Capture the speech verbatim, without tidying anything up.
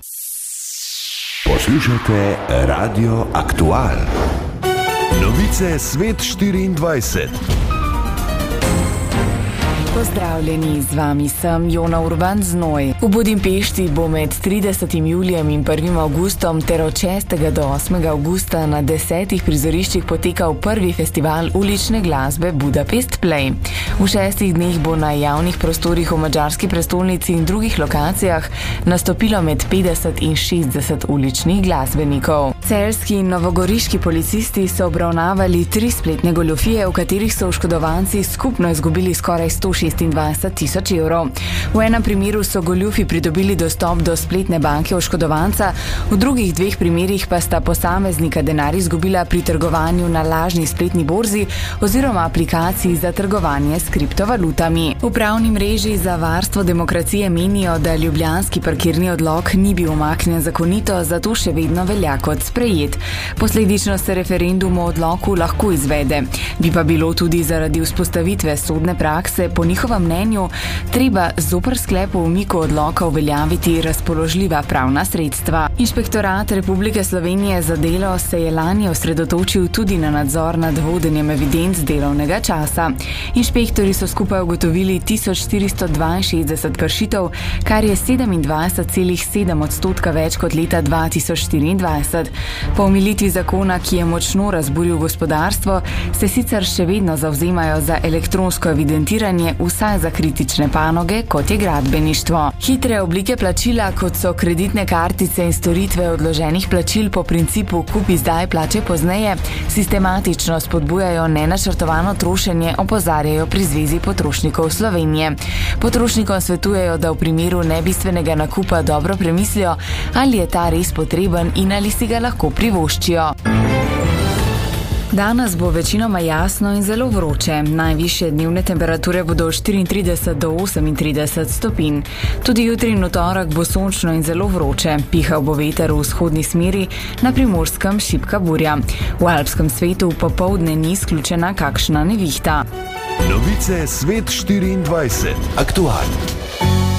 Poslušajte Radio Aktual. Novice Svet štiriindvajset. Pozdravljeni, z vami sem Jona Urban Znoj. V Budimpešti bo med tridesetim julijem in prvim avgustom ter od šestega do osmega avgusta na desetih prizoriščih potekal prvi festival ulične glasbe Budapest Play. V šestih dneh bo na javnih prostorih v madžarski prestolnici in drugih lokacijah nastopilo med petdeset in šestdeset uličnih glasbenikov. Celjski in novogoriški policisti so obravnavali tri spletne goljufije, v katerih so oškodovanci skupno izgubili skoraj sto šestindvajset tisoč evrov. V enem primeru so goljufi pridobili dostop do spletne banke oškodovanca, v drugih dveh primerih pa sta posameznika denar izgubila pri trgovanju na lažni spletni borzi oziroma aplikaciji za trgovanje s kriptovalutami. V pravni mreži za varstvo demokracije menijo, da ljubljanski parkirni odlok ni bil umaknjen zakonito, zato še vedno velja kot sprejet. Posledično se referendum o odloku lahko izvede. Bi pa bilo tudi zaradi vzpostavitve sodne prakse po njihovem mnenju treba zoper sklep o umiku odloka uveljaviti razpoložljiva pravna sredstva. Inšpektorat Republike Slovenije za delo se je lani osredotočil tudi na nadzor nad vodenjem evidenc delovnega časa. Inšpektori so skupaj ugotovili tisoč štiristo dvainšestdeset kršitev, kar je sedemindvajset celih sedem odstotka več kot leta dva tisoč štiriindvajset. Po omilitvi zakona, ki je močno razburil gospodarstvo, se sicer še vedno zavzemajo za elektronsko evidentiranje vsaj za kritične panoge, kot je gradbeništvo. Hitre oblike plačila, kot so kreditne kartice in storitve odloženih plačil po principu kupi zdaj, plače pozneje, sistematično spodbujajo nenačrtovano trošenje, opozarjajo pri Zvezi potrošnikov Slovenije. Potrošnikom svetujejo, da v primeru nebistvenega nakupa dobro premislijo, ali je ta res potreben in ali si ga lahko privoščijo. Danes bo večinoma jasno in zelo vroče. Najvišje dnevne temperature bodo od štiriintrideset do osemintrideset stopinj. Tudi jutri in v torek bo sončno in zelo vroče. Pihal bo veter v vzhodni smeri, na Primorskem šibka burja. V alpskem svetu popoldne ni izključena kakšna nevihta. Novice Svet štiriindvajset. Aktual.